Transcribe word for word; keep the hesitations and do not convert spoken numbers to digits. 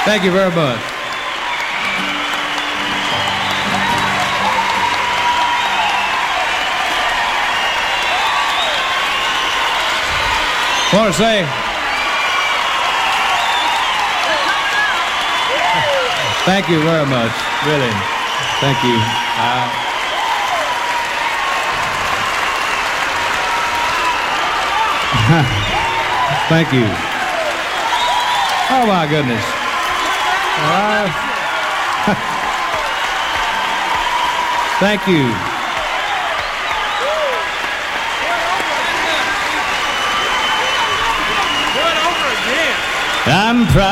Thank you very much. I want to say thank you very much, really. Thank you. Uh, thank you. Oh, my goodness. Uh, thank you. I'm proud.